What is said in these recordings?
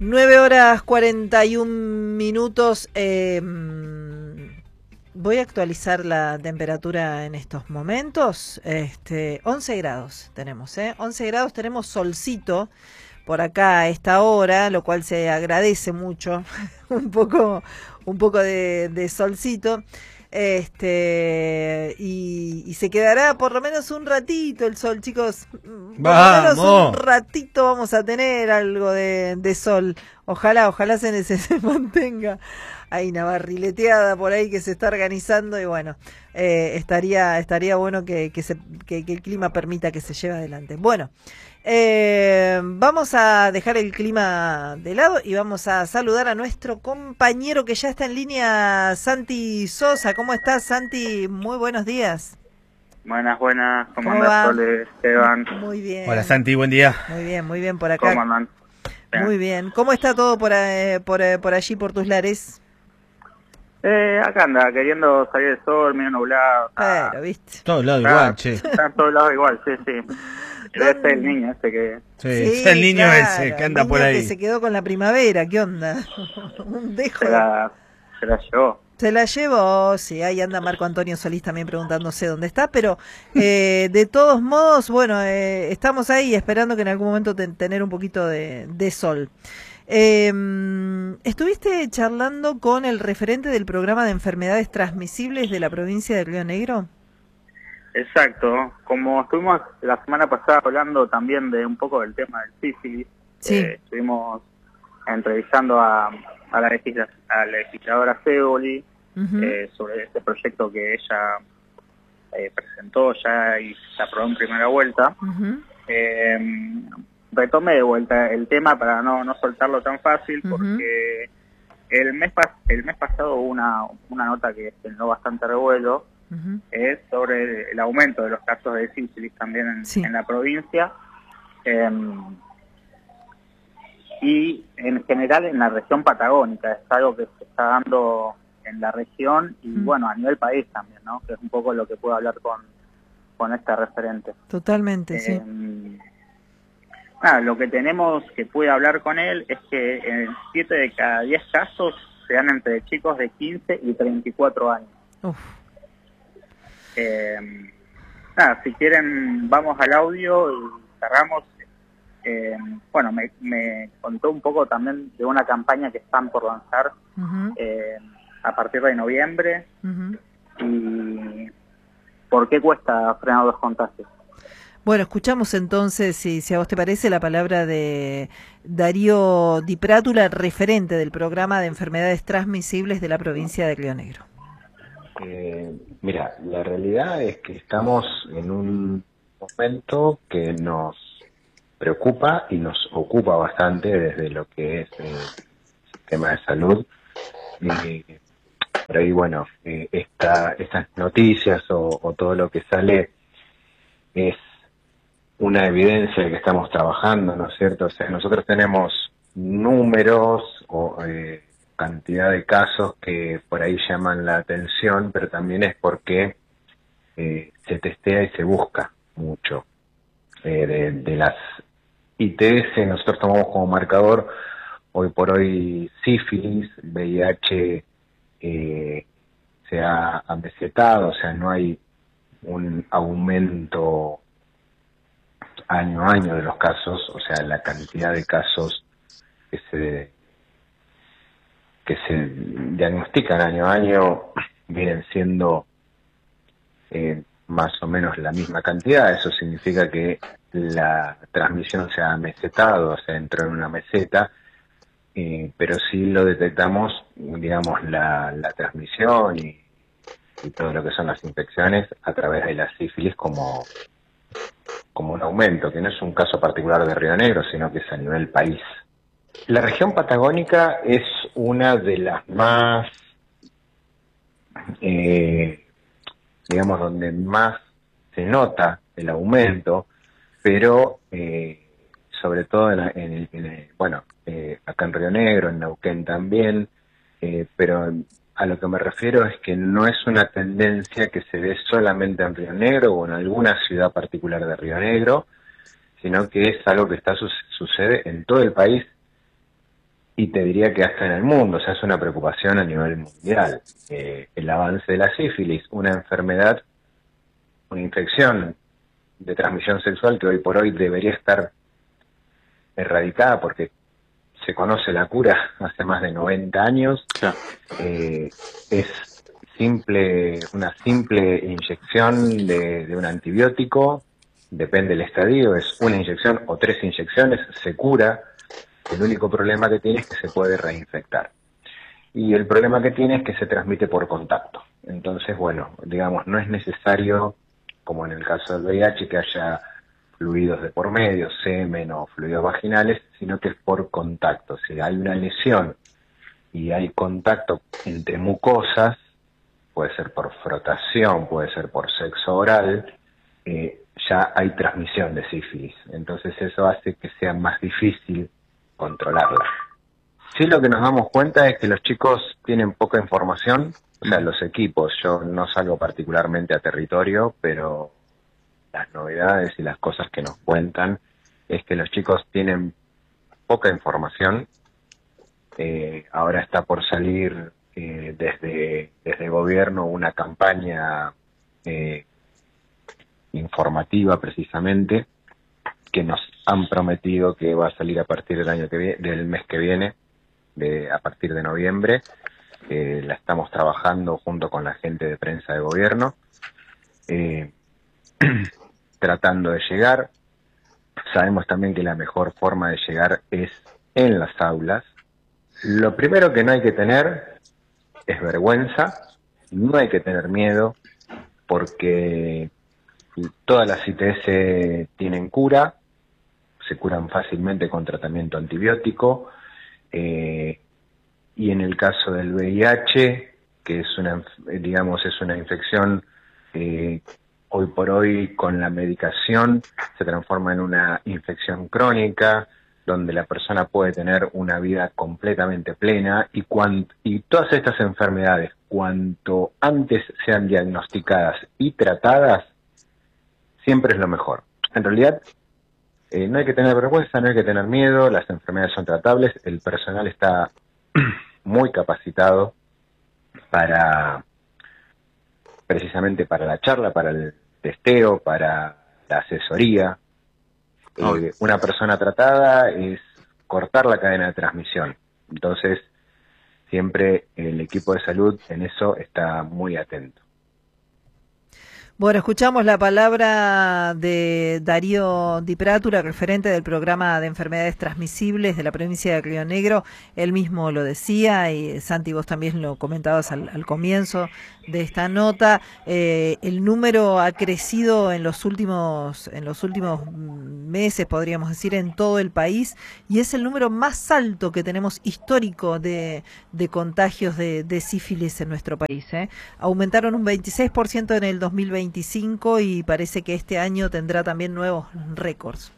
9:41. Voy a actualizar la temperatura en estos momentos. 11 grados tenemos, 11 grados, tenemos solcito por acá a esta hora, lo cual se agradece mucho. un poco de solcito. Y se quedará por lo menos un ratito el sol, chicos. Por lo menos un ratito vamos a tener algo de sol. Ojalá se mantenga. Hay una barrileteada por ahí que se está organizando y bueno, estaría bueno que el clima permita que se lleve adelante. Bueno, vamos a dejar el clima de lado y vamos a saludar a nuestro compañero que ya está en línea, Santi Sosa. ¿Cómo estás, Santi? Muy buenos días. Buenas, ¿cómo andás, Sole, Esteban? Muy bien. Hola, Santi, buen día. Muy bien por acá. ¿Cómo andan? Muy bien. ¿Cómo está todo por allí, por tus lares? Acá anda, queriendo salir el sol, medio nublado. Pero, ¿viste? Todos lados igual, che. Está en todos lados igual, sí. Pero ese es el niño ese que... Sí, es el niño ese que anda por ahí. Que se quedó con la primavera, ¿qué onda? Un dejo. Se la llevó. Se la llevó, sí, ahí anda Marco Antonio Solís también preguntándose dónde está, pero de todos modos, bueno, estamos ahí esperando que en algún momento tener un poquito de sol. ¿Estuviste charlando con el referente del programa de enfermedades transmisibles de la provincia de Río Negro? Exacto, como estuvimos la semana pasada hablando también de un poco del tema del sífilis, sí. Estuvimos entrevistando a la legisladora Ceboli, sobre este proyecto que ella presentó ya y se aprobó en primera vuelta. Retomé de vuelta el tema para no soltarlo tan fácil, porque el mes pasado hubo una nota que generó bastante revuelo, es sobre el aumento de los casos de sífilis también en la provincia, y en general en la región patagónica. Es algo que se está dando en la región y bueno, a nivel país también, ¿no? Que es un poco lo que puedo hablar con este referente. Totalmente, sí. Lo que tenemos que pude hablar con él es que en 7 de cada 10 casos se dan entre chicos de 15 y 34 años. Si quieren vamos al audio y cerramos. Me contó un poco también de una campaña que están por lanzar a partir de noviembre y por qué cuesta frenar los contagios. Bueno, escuchamos entonces, si a vos te parece, la palabra de Darío Di Prátula, referente del programa de enfermedades transmisibles de la provincia de Río Negro. Mira, la realidad es que estamos en un momento que nos preocupa y nos ocupa bastante desde lo que es el sistema de salud. Por ahí, bueno, estas noticias o todo lo que sale es una evidencia de que estamos trabajando, ¿no es cierto? O sea, nosotros tenemos números o cantidad de casos que por ahí llaman la atención, pero también es porque se testea y se busca mucho. De las ITS, nosotros tomamos como marcador hoy por hoy sífilis, VIH se ha amesetado, o sea, no hay un aumento año a año de los casos, o sea, la cantidad de casos que se diagnostican año a año vienen siendo más o menos la misma cantidad. Eso significa que la transmisión se ha mesetado, se entró en una meseta, pero sí lo detectamos, digamos, la transmisión y todo lo que son las infecciones a través de la sífilis como un aumento, que no es un caso particular de Río Negro, sino que es a nivel país. La región patagónica es una de las más, digamos, donde más se nota el aumento, pero sobre todo acá en Río Negro, en Neuquén también, pero a lo que me refiero es que no es una tendencia que se ve solamente en Río Negro o en alguna ciudad particular de Río Negro, sino que es algo que sucede en todo el país y te diría que hasta en el mundo, o sea, es una preocupación a nivel mundial. El avance de la sífilis, una enfermedad, una infección de transmisión sexual que hoy por hoy debería estar erradicada porque se conoce la cura hace más de 90 años. Claro. Es una simple inyección de un antibiótico, depende del estadio, es una inyección o 3 inyecciones, se cura. El único problema que tiene es que se puede reinfectar. Y el problema que tiene es que se transmite por contacto. Entonces, bueno, digamos, no es necesario, como en el caso del VIH, que haya fluidos de por medio, semen o fluidos vaginales, sino que es por contacto. Si hay una lesión y hay contacto entre mucosas, puede ser por frotación, puede ser por sexo oral, ya hay transmisión de sífilis. Entonces eso hace que sea más difícil controlarla. Sí, lo que nos damos cuenta es que los chicos tienen poca información, o sea, los equipos, yo no salgo particularmente a territorio, pero las novedades y las cosas que nos cuentan es que los chicos tienen poca información. Ahora está por salir desde el gobierno una campaña informativa precisamente que nos han prometido que va a salir a partir del mes que viene, a partir de noviembre. La estamos trabajando junto con la gente de prensa de gobierno, tratando de llegar. Sabemos también que la mejor forma de llegar es en las aulas. Lo primero que no hay que tener es vergüenza, no hay que tener miedo, porque todas las ITS tienen cura, se curan fácilmente con tratamiento antibiótico, y en el caso del VIH, que es una infección hoy por hoy con la medicación se transforma en una infección crónica, donde la persona puede tener una vida completamente plena, y todas estas enfermedades, cuanto antes sean diagnosticadas y tratadas, siempre es lo mejor. En realidad, no hay que tener vergüenza, no hay que tener miedo, las enfermedades son tratables, el personal está muy capacitado precisamente para la charla, para el testeo, para la asesoría. Una persona tratada es cortar la cadena de transmisión. Entonces, siempre el equipo de salud en eso está muy atento. Bueno, escuchamos la palabra de Darío Di Pratura, referente del programa de enfermedades transmisibles de la provincia de Río Negro. Él mismo lo decía, y Santi, vos también lo comentabas al comienzo de esta nota. El número ha crecido en los últimos meses, podríamos decir, en todo el país, y es el número más alto que tenemos histórico de contagios de sífilis en nuestro país. Aumentaron un 26% en el 2025 y parece que este año tendrá también nuevos récords.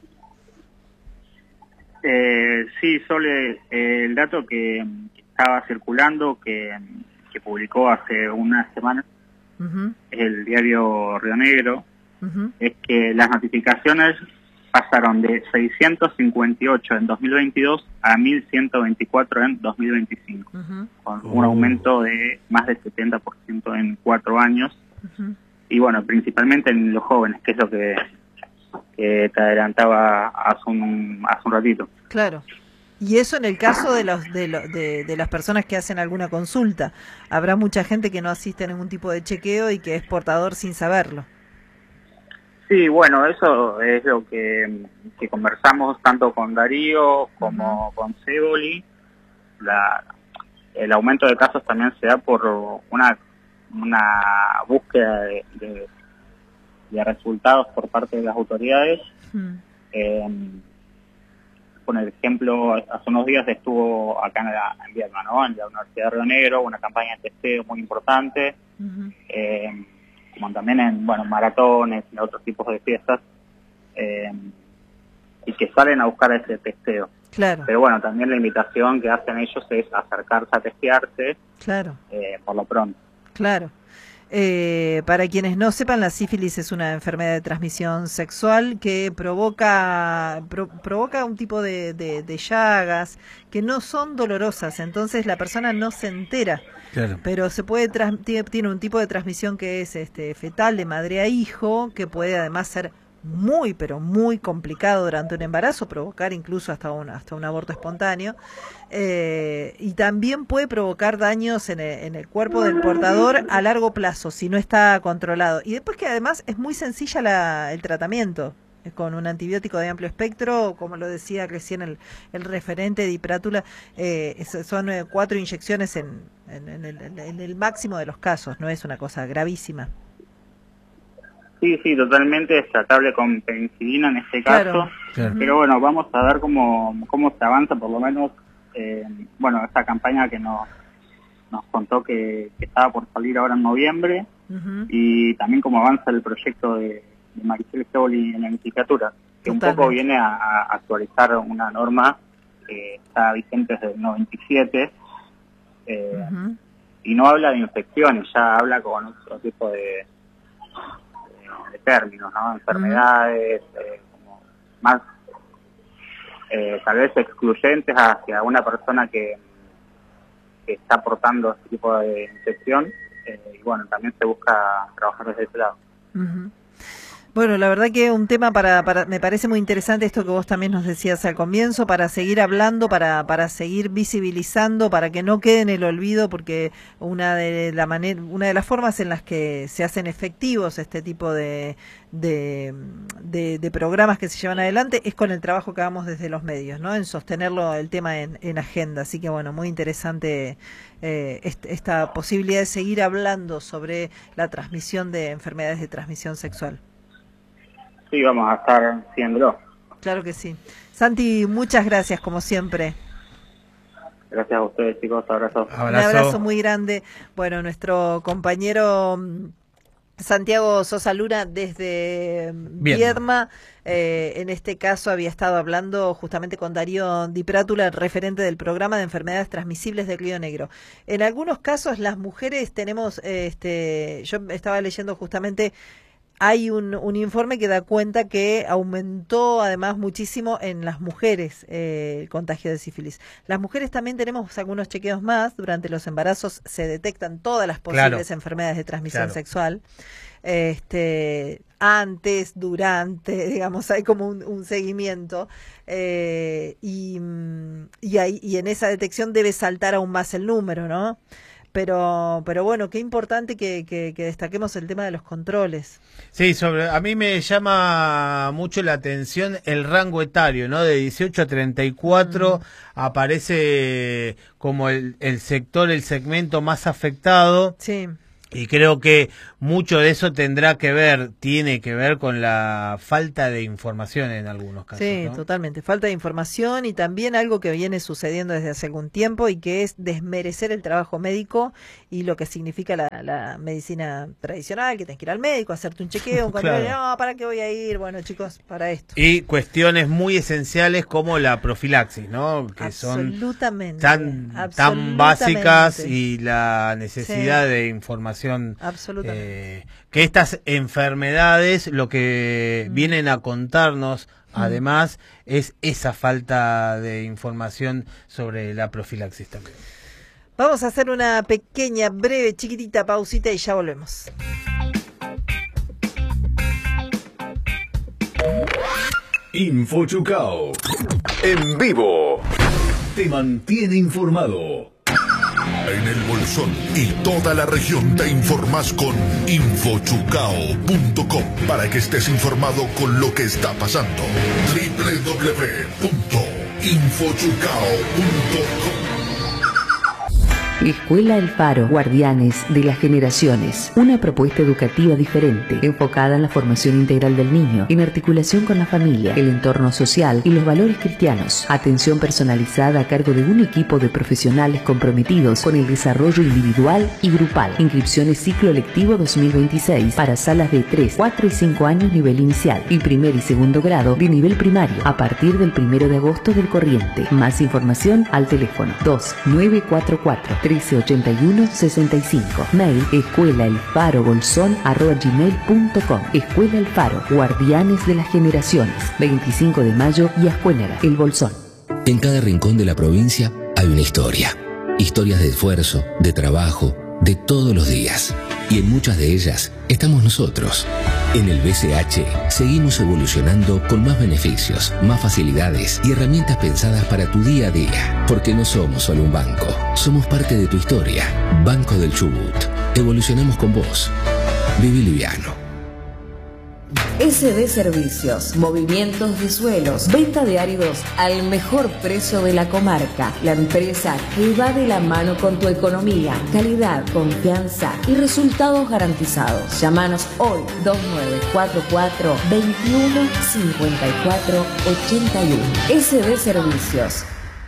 Sí, Sole, el dato que estaba circulando, que publicó hace unas semanas, el diario Río Negro, es que las notificaciones pasaron de 658 en 2022 a 1.124 en 2025, con un aumento de más del 70% en 4 años. Y bueno, principalmente en los jóvenes, que es lo que te adelantaba hace un ratito. Claro. Y eso en el caso de las personas que hacen alguna consulta. Habrá mucha gente que no asiste a ningún tipo de chequeo y que es portador sin saberlo. Sí, bueno, eso es lo que conversamos tanto con Darío como con Ceboli. El aumento de casos también se da por una búsqueda de resultados por parte de las autoridades. Por ejemplo, hace unos días estuvo acá en Viedma, ¿no? En la Universidad de Río Negro, una campaña de testeo muy importante, como también en maratones y otros tipos de fiestas, y que salen a buscar ese testeo. Claro. Pero bueno, también la invitación que hacen ellos es acercarse a testearse, claro, por lo pronto. Claro. Para quienes no sepan, la sífilis es una enfermedad de transmisión sexual que provoca un tipo de llagas que no son dolorosas, entonces la persona no se entera. Claro. Pero tiene un tipo de transmisión que es fetal, de madre a hijo, que puede además ser pero muy complicado durante un embarazo, provocar incluso hasta un aborto espontáneo, y también puede provocar daños en el cuerpo del portador a largo plazo si no está controlado. Y después que además es muy sencilla el tratamiento, con un antibiótico de amplio espectro, como lo decía recién el referente Diprátula, son 4 inyecciones en el máximo de los casos, no es una cosa gravísima. Sí, totalmente es tratable con penicilina en este caso, claro. Pero bueno, vamos a ver cómo se avanza, por lo menos, esta campaña que nos contó que estaba por salir ahora en noviembre, y también cómo avanza el proyecto de Maricel Schiavoli en la legislatura, que un poco viene a actualizar una norma que está vigente desde el 97, y no habla de infecciones, ya habla con otro tipo de términos, ¿no? Enfermedades, como más tal vez excluyentes hacia una persona que está portando este tipo de infección, y bueno, también se busca trabajar desde ese lado. Bueno, la verdad que un tema me parece muy interesante esto que vos también nos decías al comienzo, para seguir hablando, para seguir visibilizando, para que no quede en el olvido, porque una de las formas en las que se hacen efectivos este tipo de programas que se llevan adelante es con el trabajo que hagamos desde los medios, ¿no? En sostenerlo el tema en agenda. Así que bueno, muy interesante esta posibilidad de seguir hablando sobre la transmisión de enfermedades de transmisión sexual. Sí, vamos a estar haciéndolo. Claro que sí. Santi, muchas gracias, como siempre. Gracias a ustedes, chicos. Abrazo. Un abrazo muy grande. Bueno, nuestro compañero Santiago Sosa Luna desde Viedma, en este caso había estado hablando justamente con Darío Diprátula, referente del programa de enfermedades transmisibles del Río Negro. En algunos casos las mujeres tenemos, yo estaba leyendo justamente, hay un informe que da cuenta que aumentó además muchísimo en las mujeres el contagio de sífilis. Las mujeres también tenemos algunos chequeos más. Durante los embarazos se detectan todas las posibles enfermedades de transmisión sexual. Antes, durante, digamos, hay como un seguimiento. Y en esa detección debe saltar aún más el número, ¿no? Pero bueno, qué importante que destaquemos el tema de los controles. Sí, a mí me llama mucho la atención el rango etario, ¿no? De 18 a 34 aparece como el segmento más afectado. Sí. Y creo que mucho de eso tiene que ver con la falta de información en algunos casos. Sí, ¿no? Totalmente. Falta de información, y también algo que viene sucediendo desde hace algún tiempo, y que es desmerecer el trabajo médico y lo que significa la medicina tradicional, que tenés que ir al médico, hacerte un chequeo, un control. No, ¿para qué voy a ir? Bueno, chicos, para esto. Y cuestiones muy esenciales como la profilaxis, ¿no? Que son tan básicas, y la necesidad de información. Absolutamente. Que estas enfermedades lo que vienen a contarnos además es esa falta de información sobre la profilaxis también. Vamos a hacer una pequeña, breve, chiquitita pausita y ya volvemos. Infochucao en vivo te mantiene informado. En el Bolsón y toda la región te informas con infochucao.com para que estés informado con lo que está pasando. www.infochucao.com. Escuela El Faro, Guardianes de las Generaciones. Una propuesta educativa diferente, enfocada en la formación integral del niño, en articulación con la familia, el entorno social y los valores cristianos. Atención personalizada a cargo de un equipo de profesionales comprometidos con el desarrollo individual y grupal. Inscripciones ciclo lectivo 2026 para salas de 3, 4 y 5 años nivel inicial y primer y segundo grado de nivel primario a partir del 1 de agosto del corriente. Más información al teléfono 2944 138165. Mail escuelaelfarobolsón@gmail.com. Escuela El Faro, guardianes de las generaciones. 25 de mayo y Ascuénaga, El Bolsón. En cada rincón de la provincia hay una historia. Historias de esfuerzo, de trabajo, de todos los días. Y en muchas de ellas estamos nosotros. En el BCH seguimos evolucionando con más beneficios, más facilidades y herramientas pensadas para tu día a día. Porque no somos solo un banco, somos parte de tu historia. Banco del Chubut. Evolucionamos con vos. Viví liviano. SD Servicios, movimientos de suelos, venta de áridos al mejor precio de la comarca. La empresa que va de la mano con tu economía, calidad, confianza y resultados garantizados. Llámanos hoy 2944 21 54 81. SD Servicios.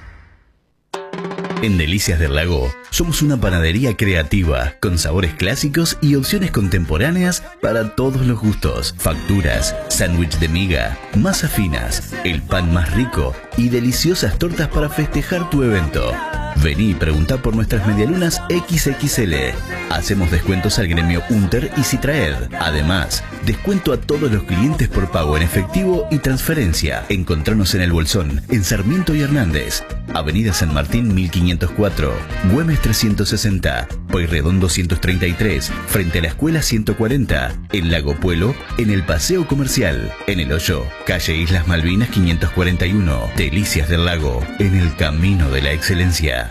En Delicias del Lago somos una panadería creativa con sabores clásicos y opciones contemporáneas para todos los gustos. Facturas, sándwich de miga, masas finas, el pan más rico y deliciosas tortas para festejar tu evento. Vení y preguntá por nuestras medialunas XXL. Hacemos descuentos al gremio Unter y Citraed. Además, descuento a todos los clientes por pago en efectivo y transferencia. Encontranos en El Bolsón, en Sarmiento y Hernández. Avenida San Martín 1504, Güemes 360, Pueyrredón 233, frente a la Escuela 140, en Lago Puelo, en el Paseo Comercial, en El Hoyo, calle Islas Malvinas 541, Delicias del Lago, en el camino de la excelencia.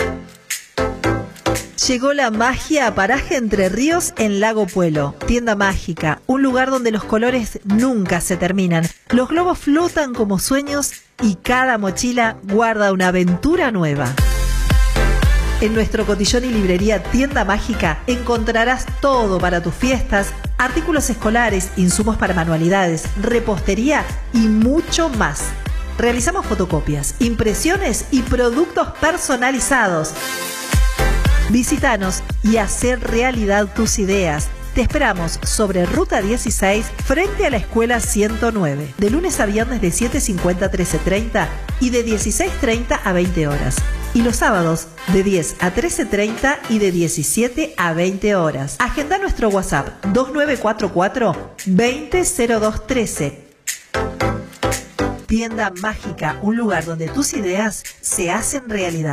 Llegó la magia a Paraje Entre Ríos en Lago Puelo. Tienda mágica, un lugar donde los colores nunca se terminan. Los globos flotan como sueños y cada mochila guarda una aventura nueva. En nuestro cotillón y librería Tienda Mágica encontrarás todo para tus fiestas, artículos escolares, insumos para manualidades, repostería y mucho más. Realizamos fotocopias, impresiones y productos personalizados. Visítanos y hacer realidad tus ideas. Te esperamos sobre Ruta 16, frente a la Escuela 109, de lunes a viernes de 7:50 a 13:30 y de 16:30 a 20 horas. Y los sábados de 10 a 13:30 y de 17 a 20 horas. Agenda nuestro WhatsApp 2944 200213. Tienda Mágica, un lugar donde tus ideas se hacen realidad.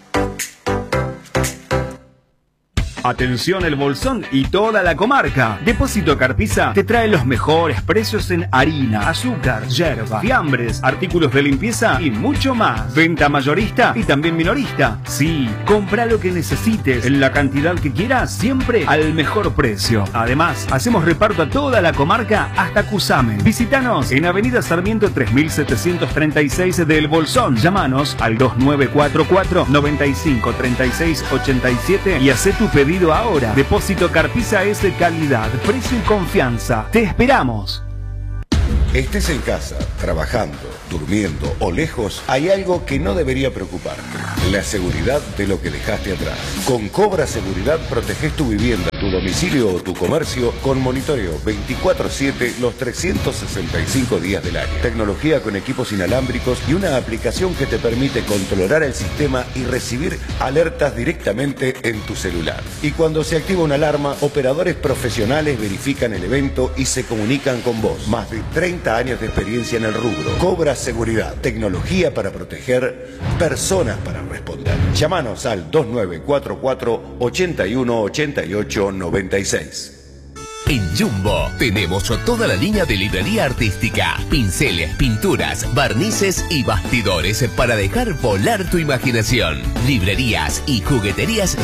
Atención El Bolsón y toda la comarca. Depósito Carpiza te trae los mejores precios en harina, azúcar, yerba, fiambres, artículos de limpieza y mucho más. Venta mayorista y también minorista. Sí, compra lo que necesites en la cantidad que quieras, siempre al mejor precio. Además, hacemos reparto a toda la comarca hasta Cusamen. Visítanos en Avenida Sarmiento 3736 de El Bolsón. Llámanos al 2944 95 36 87 y hacé tu pedido ahora. Depósito Carpiza es de calidad, precio y confianza. Te esperamos. Estés en casa, trabajando, durmiendo o lejos, hay algo que no debería preocuparte: la seguridad de lo que dejaste atrás. Con Cobra Seguridad proteges tu vivienda, tu domicilio o tu comercio con monitoreo 24/7 los 365 días del año. Tecnología con equipos inalámbricos y una aplicación que te permite controlar el sistema y recibir alertas directamente en tu celular. Y cuando se activa una alarma, operadores profesionales verifican el evento y se comunican con vos. Más de 30 años de experiencia en el rubro. Cobra Seguridad, tecnología para proteger, personas para responder. Llámanos al 2944 81 88 96. En Jumbo tenemos toda la línea de librería artística, pinceles, pinturas, barnices y bastidores para dejar volar tu imaginación. Librerías y jugueterías